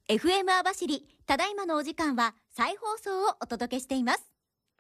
FM 網走、ただいまのお時間は再放送をお届けしています。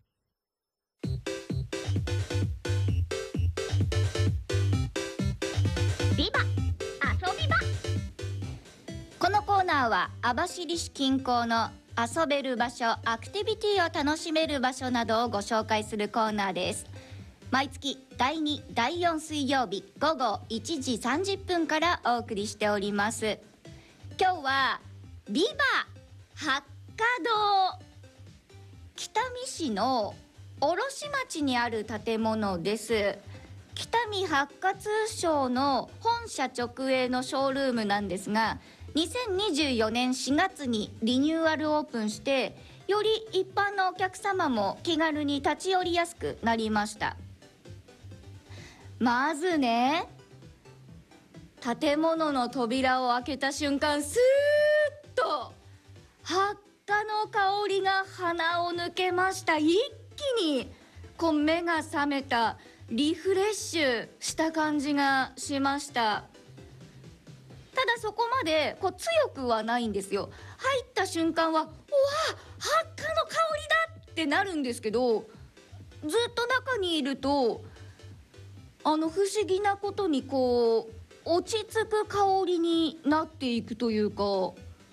ビバ遊び場。 このコーナーは網走市近郊の遊べる場所、アクティビティを楽しめる場所などをご紹介するコーナーです。毎月第2、第4水曜日午後1時30分からお送りしております。今日はビバ八花堂、北見市の卸町にある建物です。北見八花通商の本社直営のショールームなんですが、2024年4月にリニューアルオープンして、より一般のお客様も気軽に立ち寄りやすくなりました。まずね、建物の扉を開けた瞬間、スーッと八花の香りが鼻を抜けました。一気に目が覚めた、リフレッシュした感じがしました。ただそこまで強くはないんですよ。入った瞬間は、うわ、八花の香りだってなるんですけど、ずっと中にいると不思議なことに落ち着く香りになっていくというか、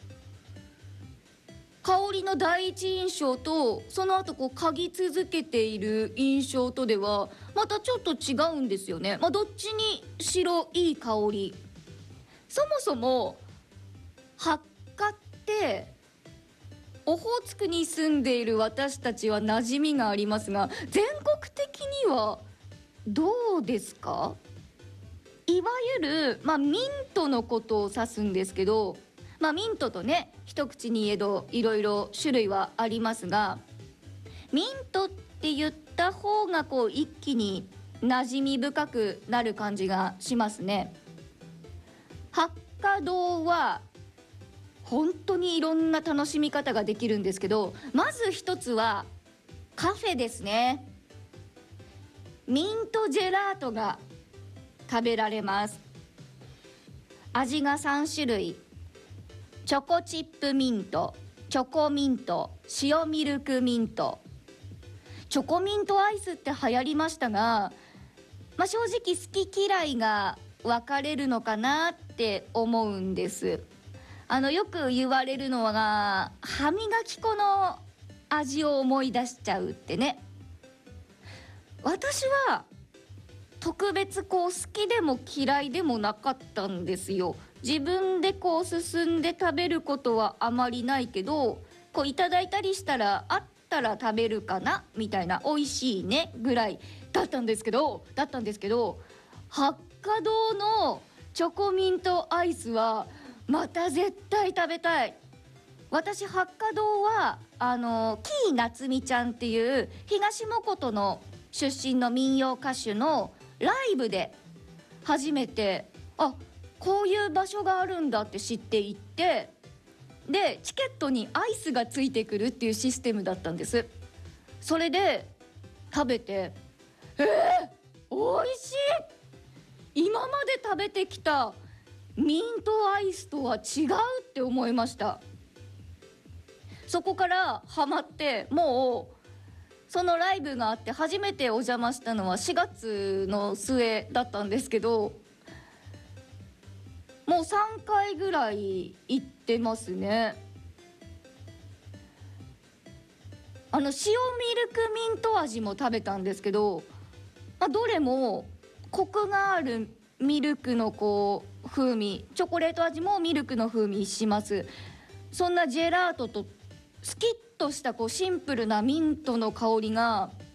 香りの第一印象とその後嗅ぎ続けている印象とではまたちょっと違うんですよね。どっちにしろいい香り。そもそも八花ってオホーツクに住んでいる私たちは馴染みがありますが、全国的にはどうですか？いわゆる、ミントのことを指すんですけど、ミントとね、一口に言えどいろいろ種類はありますが、ミントって言った方が一気に馴染み深くなる感じがしますね。八花堂は本当にいろんな楽しみ方ができるんですけど、まず一つはカフェですね。ミントジェラートが食べられます。味が3種類、チョコチップミント、チョコミント、塩ミルクミント。チョコミントアイスって流行りましたが、正直好き嫌いが分かれるのかなって思うんです。よく言われるのは歯磨き粉の味を思い出しちゃうってね。私は特別好きでも嫌いでもなかったんですよ。自分で進んで食べることはあまりないけど、いただいたりしたらあったら食べるかなみたいな、美味しいねぐらいだったんですけど、八花堂のチョコミントアイスはまた絶対食べたい。私八花堂は紀伊夏美ちゃんっていう東藻琴の出身の民謡歌手のライブで初めてこういう場所があるんだって知っていって、でチケットにアイスがついてくるっていうシステムだったんです。それで食べて、美味しい、今まで食べてきたミントアイスとは違うって思いました。そこからハマって、もうそのライブがあって初めてお邪魔したのは4月の末だったんですけど、もう3回ぐらい行ってますね。塩ミルクミント味も食べたんですけど、どれもコクがあるミルクの風味、チョコレート味もミルクの風味します。そんなジェラートとスキッとしたシンプルなミントの香りが